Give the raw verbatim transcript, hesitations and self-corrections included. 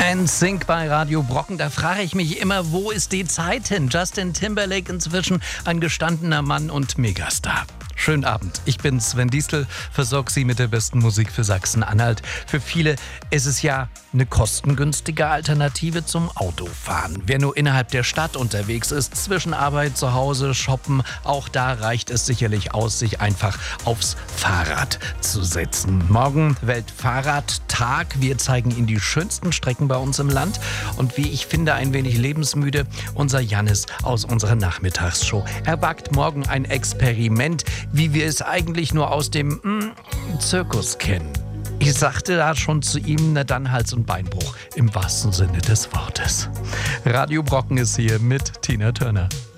N Sync bei Radio Brocken. Da frage ich mich immer, wo ist die Zeit hin? Justin Timberlake inzwischen ein gestandener Mann und Megastar. Schönen Abend, ich bin Sven Diestel, versorge Sie mit der besten Musik für Sachsen-Anhalt. Für viele ist es ja eine kostengünstige Alternative zum Autofahren. Wer nur innerhalb der Stadt unterwegs ist, zwischen Arbeit, zu Hause, shoppen, auch da reicht es sicherlich aus, sich einfach aufs Fahrrad zu setzen. Morgen Weltfahrradtag. Wir zeigen Ihnen die schönsten Strecken bei uns im Land. Und wie ich finde, ein wenig lebensmüde, unser Jannis aus unserer Nachmittagsshow. Er wagt morgen ein Experiment, wie wir es eigentlich nur aus dem mm, Zirkus kennen. Ich sagte da schon zu ihm, na dann Hals- und Beinbruch, im wahrsten Sinne des Wortes. Radio Brocken ist hier mit Tina Turner.